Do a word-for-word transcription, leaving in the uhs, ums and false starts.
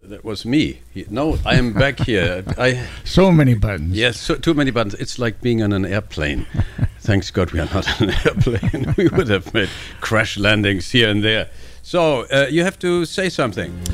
That was me. He, no, I am back here. I So many buttons. Yes, so, too many buttons. It's like being on an airplane. Thanks God we are not on an airplane. We would have made crash landings here and there. So uh, you have to say something.